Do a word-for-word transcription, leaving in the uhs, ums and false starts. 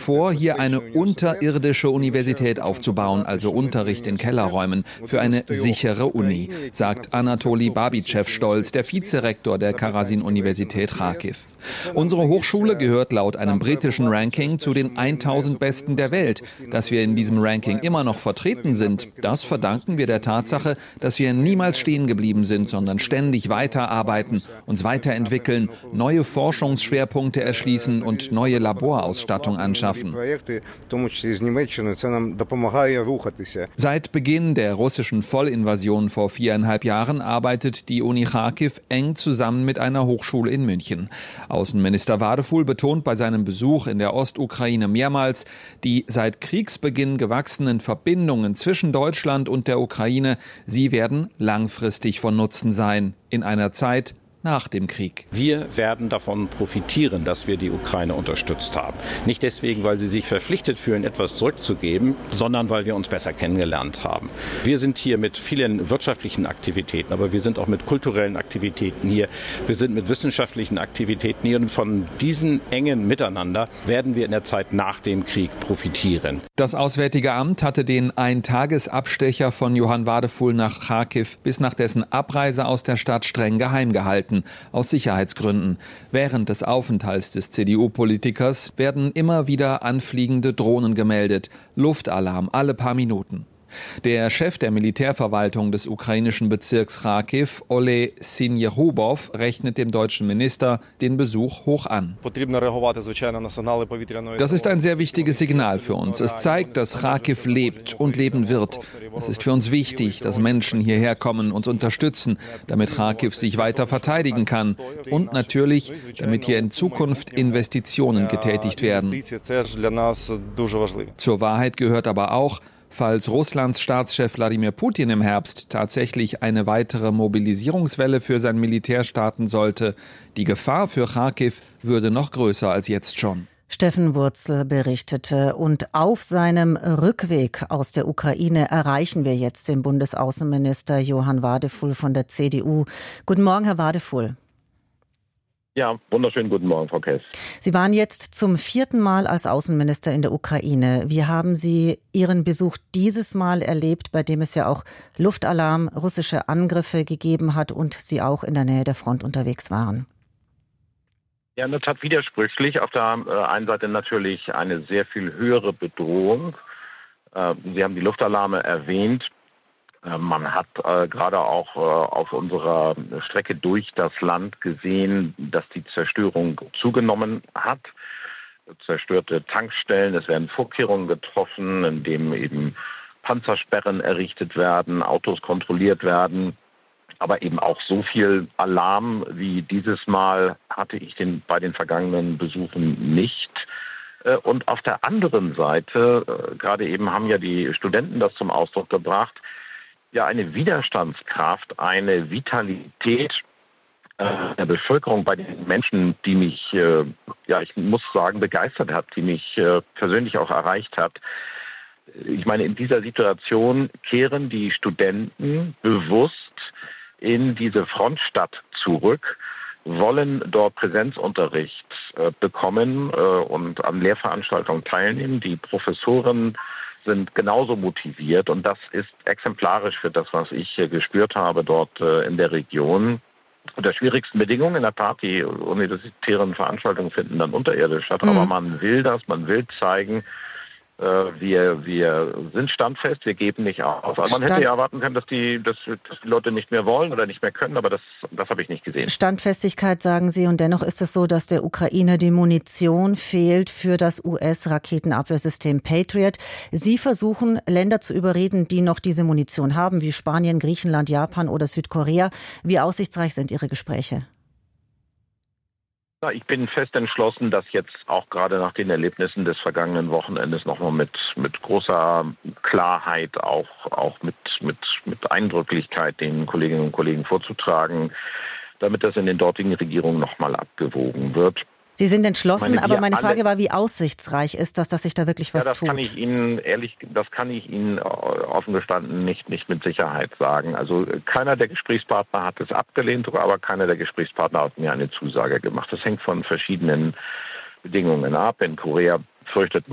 vor, hier eine unterirdische Universität aufzubauen, also Unterricht in Kellerräumen, für eine sichere Uni, sagt Anatoli Babitschew stolz, der Vizerektor der Karasin-Universität Charkiw. Unsere Hochschule gehört laut einem britischen Ranking zu den tausend besten der Welt. Dass wir in diesem Ranking immer noch vertreten sind, das verdanken wir der Tatsache, dass wir niemals stehen geblieben sind, sondern ständig weiterarbeiten, uns weiterentwickeln, neue Forschungsschwerpunkte erschließen und neue Laborausstattung anschaffen. Seit Beginn der russischen Vollinvasion vor viereinhalb Jahren arbeitet die Uni Charkiw eng zusammen mit einer Hochschule in München. Außenminister Wadeful betont bei seinem Besuch in der Ostukraine mehrmals, die seit Kriegsbeginn gewachsenen Verbindungen zwischen Deutschland und der Ukraine, sie werden langfristig von Nutzen sein, in einer Zeit nach dem Krieg. Wir werden davon profitieren, dass wir die Ukraine unterstützt haben. Nicht deswegen, weil sie sich verpflichtet fühlen, etwas zurückzugeben, sondern weil wir uns besser kennengelernt haben. Wir sind hier mit vielen wirtschaftlichen Aktivitäten, aber wir sind auch mit kulturellen Aktivitäten hier. Wir sind mit wissenschaftlichen Aktivitäten hier. Und von diesen engen Miteinander werden wir in der Zeit nach dem Krieg profitieren. Das Auswärtige Amt hatte den Eintagesabstecher von Johann Wadeful nach Charkiw bis nach dessen Abreise aus der Stadt streng geheim gehalten. Aus Sicherheitsgründen. Während des Aufenthalts des C D U-Politikers werden immer wieder anfliegende Drohnen gemeldet. Luftalarm alle paar Minuten. Der Chef der Militärverwaltung des ukrainischen Bezirks Charkiw, Ole Sinjehubow, rechnet dem deutschen Minister den Besuch hoch an. Das ist ein sehr wichtiges Signal für uns. Es zeigt, dass Charkiw lebt und leben wird. Es ist für uns wichtig, dass Menschen hierher kommen, uns unterstützen, damit Charkiw sich weiter verteidigen kann und natürlich, damit hier in Zukunft Investitionen getätigt werden. Zur Wahrheit gehört aber auch, falls Russlands Staatschef Wladimir Putin im Herbst tatsächlich eine weitere Mobilisierungswelle für sein Militär starten sollte, die Gefahr für Charkiw würde noch größer als jetzt schon. Steffen Wurzel berichtete. Und auf seinem Rückweg aus der Ukraine erreichen wir jetzt den Bundesaußenminister Johann Wadeful von der C D U. Guten Morgen, Herr Wadeful. Ja, wunderschönen guten Morgen, Frau Kess. Sie waren jetzt zum vierten Mal als Außenminister in der Ukraine. Wie haben Sie Ihren Besuch dieses Mal erlebt, bei dem es ja auch Luftalarm, russische Angriffe gegeben hat und Sie auch in der Nähe der Front unterwegs waren? Ja, in der Tat widersprüchlich. Auf der einen Seite natürlich eine sehr viel höhere Bedrohung. Sie haben die Luftalarme erwähnt. Man hat äh, gerade auch äh, auf unserer Strecke durch das Land gesehen, dass die Zerstörung zugenommen hat. Zerstörte Tankstellen, es werden Vorkehrungen getroffen, indem eben Panzersperren errichtet werden, Autos kontrolliert werden. Aber eben auch so viel Alarm wie dieses Mal hatte ich den, bei den vergangenen Besuchen nicht. Und auf der anderen Seite, äh, gerade eben haben ja die Studenten das zum Ausdruck gebracht, ja eine Widerstandskraft, eine Vitalität äh, der Bevölkerung bei den Menschen, die mich, äh, ja ich muss sagen, begeistert hat, die mich äh, persönlich auch erreicht hat. Ich meine, in dieser Situation kehren die Studenten bewusst in diese Frontstadt zurück, wollen dort Präsenzunterricht äh, bekommen äh, und an Lehrveranstaltungen teilnehmen. Die Professoren sind genauso motiviert und das ist exemplarisch für das, was ich äh, gespürt habe dort äh, in der Region. Unter schwierigsten Bedingungen in der Tat, die universitären Veranstaltungen finden dann unterirdisch statt, mhm. aber man will das, man will zeigen, Wir, wir sind standfest, wir geben nicht auf. Also man hätte ja erwarten können, dass die, dass, dass die Leute nicht mehr wollen oder nicht mehr können, aber das, das habe ich nicht gesehen. Standfestigkeit sagen Sie, und dennoch ist es so, dass der Ukraine die Munition fehlt für das U S-Raketenabwehrsystem Patriot. Sie versuchen, Länder zu überreden, die noch diese Munition haben, wie Spanien, Griechenland, Japan oder Südkorea. Wie aussichtsreich sind Ihre Gespräche? Ich bin fest entschlossen, das jetzt auch gerade nach den Erlebnissen des vergangenen Wochenendes nochmal mit, mit großer Klarheit, auch, auch mit, mit, mit Eindrücklichkeit den Kolleginnen und Kollegen vorzutragen, damit das in den dortigen Regierungen nochmal abgewogen wird. Sie sind entschlossen, meine, aber meine Frage alle, war, wie aussichtsreich ist das, dass sich da wirklich was ja, das tut? Kann ich Ihnen ehrlich, das kann ich Ihnen offen gestanden nicht, nicht mit Sicherheit sagen. Also keiner der Gesprächspartner hat es abgelehnt, aber keiner der Gesprächspartner hat mir eine Zusage gemacht. Das hängt von verschiedenen Bedingungen ab. In Korea fürchtet